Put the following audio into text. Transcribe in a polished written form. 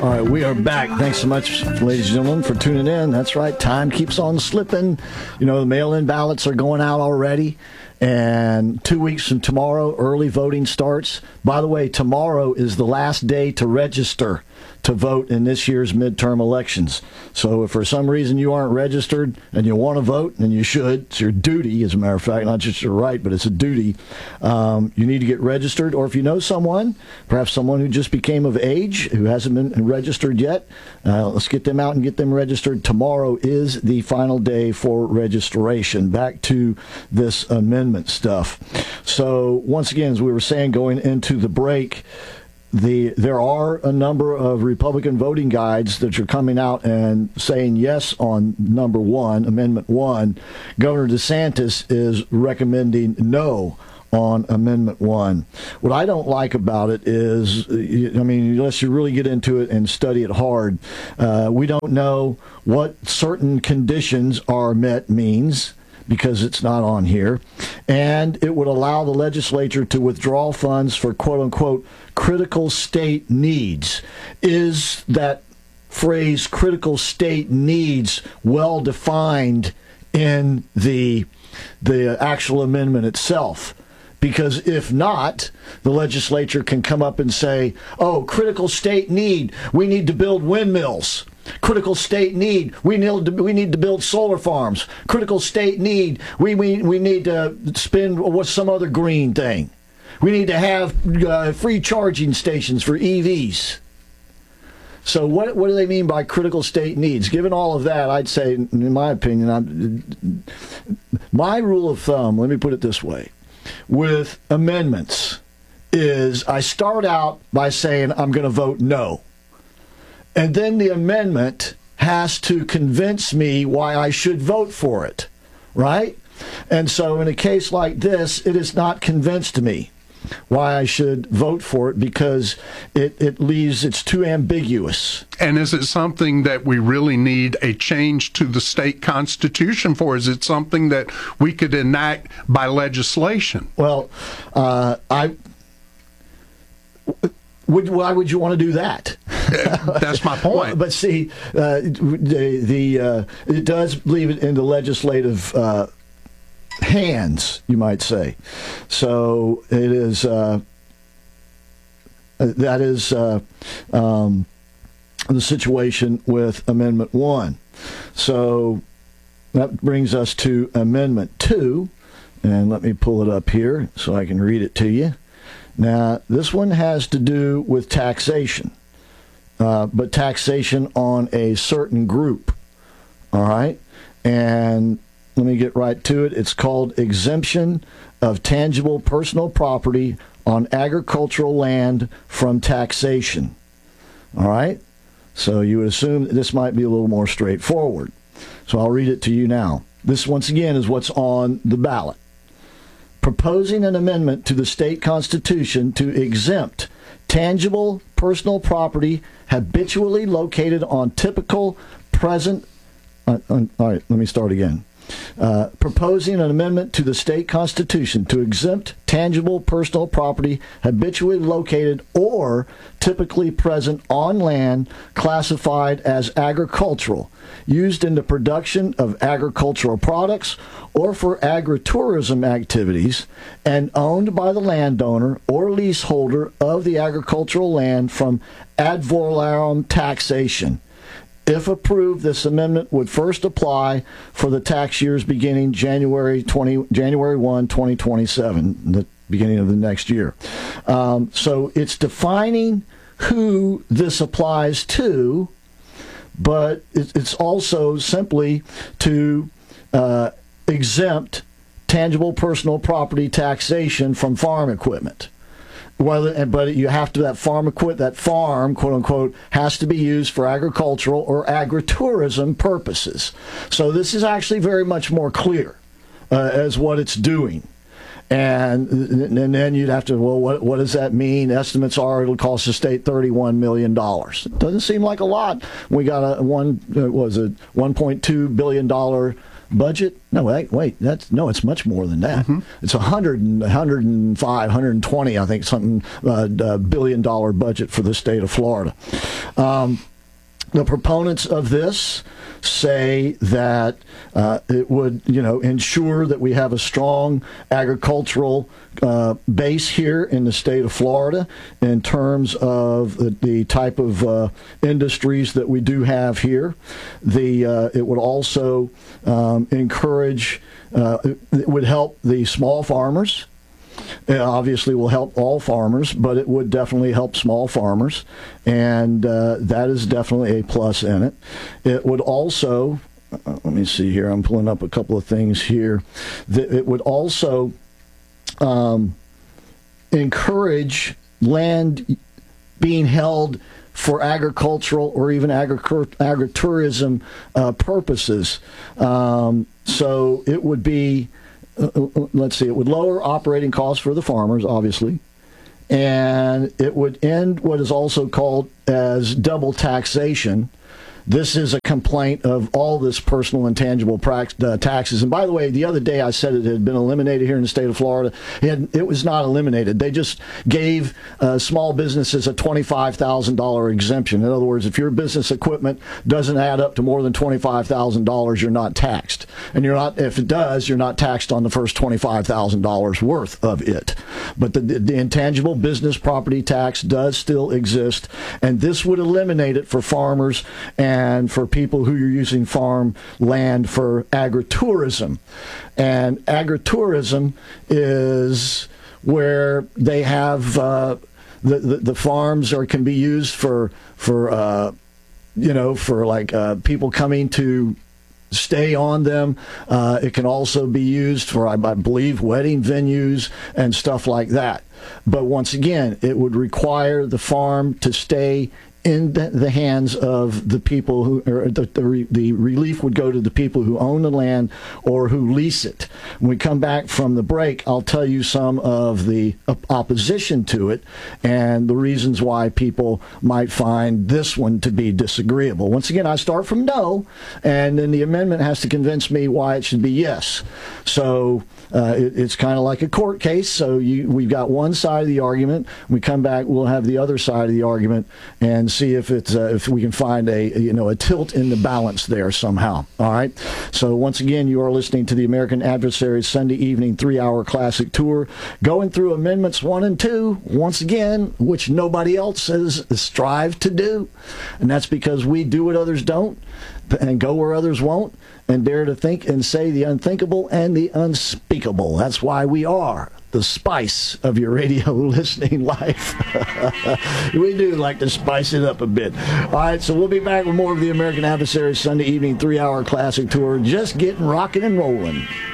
All right, we are back. Thanks so much, ladies and gentlemen, for tuning in. That's right, time keeps on slipping. You know, the mail-in ballots are going out already, and 2 weeks from tomorrow, early voting starts. By the way, tomorrow is the last day to register to vote in this year's midterm elections. So if for some reason you aren't registered and you want to vote, and you should, it's your duty, as a matter of fact, not just your right, but it's a duty, you need to get registered. Or if you know someone, perhaps someone who just became of age, who hasn't been registered yet, let's get them out and get them registered. Tomorrow is the final day for registration. Back to this amendment stuff. So once again, as we were saying, going into the break, there are a number of Republican voting guides that are coming out and saying yes on number one, Amendment 1. Governor DeSantis is recommending no on Amendment 1. What I don't like about it is, I mean, unless you really get into it and study it hard, we don't know what certain conditions are met means, because it's not on here, and it would allow the legislature to withdraw funds for quote-unquote critical state needs. Is that phrase, critical state needs, well defined in the actual amendment itself? Because if not, the legislature can come up and say, oh, critical state need, we need to build windmills. Critical state need, we need to build solar farms. Critical state need, we need to spend what's some other green thing. We need to have free charging stations for EVs. So what do they mean by critical state needs? Given all of that, I'd say, in my opinion, my rule of thumb, let me put it this way, with amendments is I start out by saying I'm going to vote no. And then the amendment has to convince me why I should vote for it, right? And so in a case like this, it has not convinced me why I should vote for it, because it's too ambiguous. And is it something that we really need a change to the state constitution for? Is it something that we could enact by legislation? Well, why would you want to do that? That's my point. Well, but see, it does leave it in the legislative hands, you might say. So it is that is the situation with Amendment 1. So that brings us to Amendment 2, and let me pull it up here so I can read it to you. Now, this one has to do with taxation, but taxation on a certain group, all right? And let me get right to it. It's called exemption of tangible personal property on agricultural land from taxation, all right? So you would assume that this might be a little more straightforward. So I'll read it to you now. This, once again, is what's on the ballot. Proposing an amendment to the state constitution to exempt tangible personal property habitually located on typical present... all right, let me start again. Proposing an amendment to the state constitution to exempt tangible personal property habitually located or typically present on land classified as agricultural, used in the production of agricultural products or for agritourism activities, and owned by the landowner or leaseholder of the agricultural land from ad valorem taxation. If approved, this amendment would first apply for the tax years beginning January 1, 2027, the beginning of the next year. So it's defining who this applies to, but it's also simply to exempt tangible personal property taxation from farm equipment. But you have to, that farm, quote unquote, has to be used for agricultural or agritourism purposes. So this is actually very much more clear as what it's doing. And then you'd have to, well, what does that mean? Estimates are it'll cost the state $31 million. It doesn't seem like a lot. We got a $1.2 billion budget. No, wait, it's much more than that. It's 105, 120, I think, something $1 billion budget for the state of Florida. The proponents of this say that it would, ensure that we have a strong agricultural base here in the state of Florida in terms of the type of industries that we do have here. It would also encourage, it would help the small farmers. It obviously will help all farmers, but it would definitely help small farmers, and that is definitely a plus in it. It would also, let me see here, I'm pulling up a couple of things here. It would also encourage land being held for agricultural or even agritourism purposes. So it would be, let's see, it would lower operating costs for the farmers, obviously, and it would end what is also called as double taxation. This is a complaint of all this personal and tangible taxes. And by the way, the other day I said it had been eliminated here in the state of Florida. It was not eliminated. They just gave small businesses a $25,000 exemption. In other words, if your business equipment doesn't add up to more than $25,000, you're not taxed. And if it does, you're not taxed on the first $25,000 worth of it. But the intangible business property tax does still exist, and this would eliminate it for farmers and for people who are using farm land for agritourism. And agritourism is where they have the farms can be used for people coming to stay on them. It can also be used for, I believe, wedding venues and stuff like that. But once again, it would require the farm to stay in the hands of the people who, or the relief would go to the people who own the land or who lease it. When we come back from the break, I'll tell you some of the opposition to it and the reasons why people might find this one to be disagreeable. Once again, I start from no, and then the amendment has to convince me why it should be yes. So it's kind of like a court case. So we've got one side of the argument. When we come back, we'll have the other side of the argument and see if it's if we can find a tilt in the balance there somehow. All right. So once again, you are listening to the American Adversaries Sunday evening 3-hour classic tour, going through Amendments 1 and 2 once again, which nobody else has strived to do, and that's because we do what others don't and go where others won't and dare to think and say the unthinkable and the unspeakable. That's why we are the spice of your radio listening life. We do like to spice it up a bit. All right, so we'll be back with more of the American Adversaries Sunday evening 3-hour classic tour, just getting rocking and rolling.